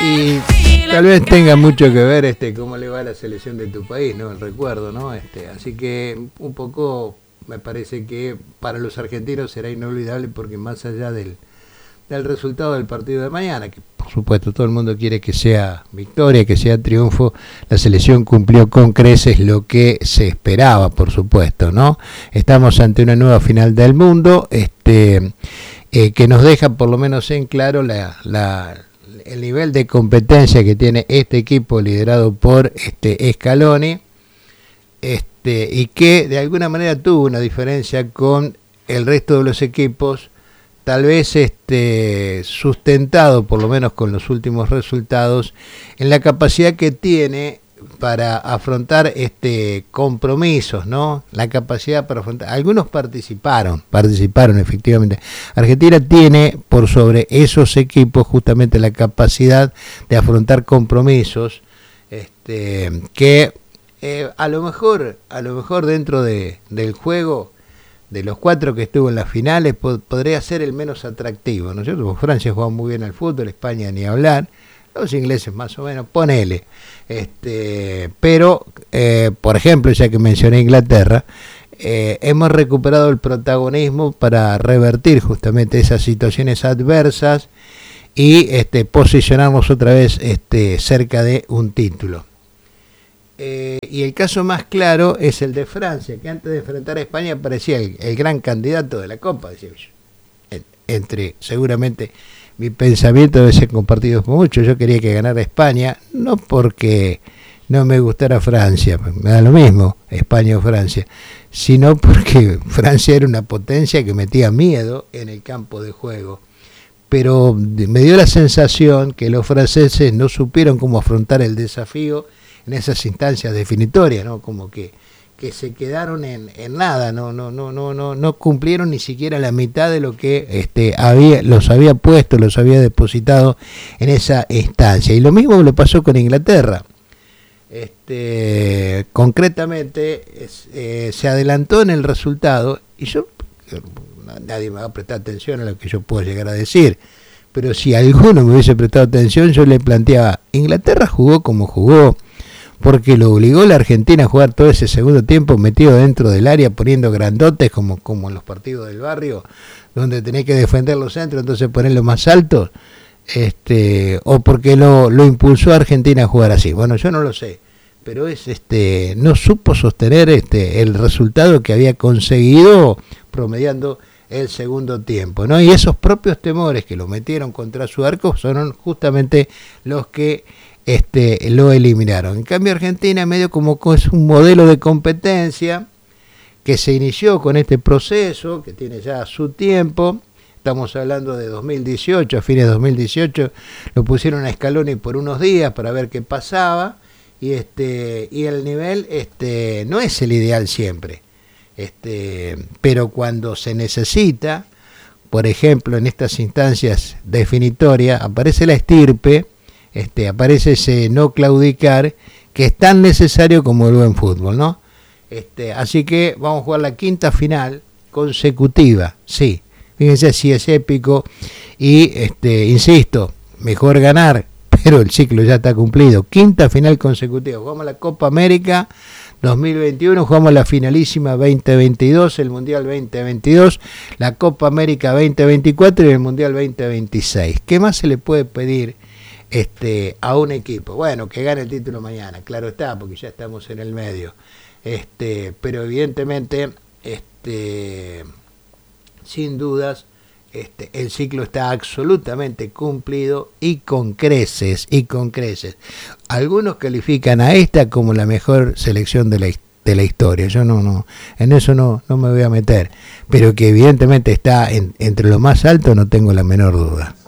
Y tal vez tenga mucho que ver cómo le va a la selección de tu país, ¿no? El recuerdo, ¿no? Así que un poco me parece que para los argentinos será inolvidable, porque más allá del resultado del partido de mañana, que por supuesto todo el mundo quiere que sea victoria, que sea triunfo, la selección cumplió con creces lo que se esperaba, por supuesto, ¿no? Estamos ante una nueva final del mundo, que nos deja por lo menos en claro el nivel de competencia que tiene este equipo liderado por Scaloni, y que de alguna manera tuvo una diferencia con el resto de los equipos, tal vez sustentado por lo menos con los últimos resultados, en la capacidad que tiene para afrontar compromisos, ¿no? La capacidad para afrontar. Algunos participaron efectivamente. Argentina tiene por sobre esos equipos justamente la capacidad de afrontar compromisos, que a lo mejor dentro del juego de los 4 que estuvo en las finales podría ser el menos atractivo, ¿no es cierto? Francia jugó muy bien al fútbol, España ni hablar, los ingleses más o menos, ponele, pero por ejemplo, ya que mencioné Inglaterra, hemos recuperado el protagonismo para revertir justamente esas situaciones adversas y posicionarnos otra vez cerca de un título. Y el caso más claro es el de Francia, que antes de enfrentar a España parecía el gran candidato de la Copa, decía yo. Entre seguramente mi pensamiento debe ser compartido por muchos. Yo quería que ganara España, no porque no me gustara Francia, me da lo mismo España o Francia, sino porque Francia era una potencia que metía miedo en el campo de juego. Pero me dio la sensación que los franceses no supieron cómo afrontar el desafío en esas instancias definitorias, ¿no? Como que se quedaron en nada, no cumplieron ni siquiera la mitad de lo que los había depositado en esa instancia. Y lo mismo le pasó con Inglaterra. Concretamente se adelantó en el resultado, y nadie me va a prestar atención a lo que yo puedo llegar a decir, pero si alguno me hubiese prestado atención, yo le planteaba: Inglaterra jugó como jugó porque lo obligó la Argentina a jugar todo ese segundo tiempo metido dentro del área, poniendo grandotes como en los partidos del barrio, donde tenés que defender los centros, entonces ponerlos más altos, o porque lo impulsó a Argentina a jugar así. Bueno, yo no lo sé, pero no supo sostener el resultado que había conseguido promediando el segundo tiempo, ¿no? Y esos propios temores que lo metieron contra su arco son justamente los que lo eliminaron. En cambio, Argentina, medio como es un modelo de competencia que se inició con este proceso, que tiene ya su tiempo. Estamos hablando de 2018, a fines de 2018 lo pusieron a Scaloni por unos días para ver qué pasaba, y el nivel no es el ideal siempre, pero cuando se necesita, por ejemplo en estas instancias definitorias, aparece la estirpe, aparece ese no claudicar que es tan necesario como el buen fútbol, ¿no? Así que vamos a jugar la quinta final consecutiva, sí. Fíjense si es épico, y insisto, mejor ganar, pero el ciclo ya está cumplido. Quinta final consecutiva. Jugamos la Copa América 2021, jugamos la finalísima 2022, el Mundial 2022, la Copa América 2024 y el Mundial 2026. ¿Qué más se le puede pedir a un equipo? Bueno, que gane el título mañana, claro está, porque ya estamos en el medio. Pero evidentemente, sin dudas, el ciclo está absolutamente cumplido y con creces. Algunos califican a esta como la mejor selección de la historia. Yo en eso no me voy a meter, pero que evidentemente está entre lo más alto, no tengo la menor duda.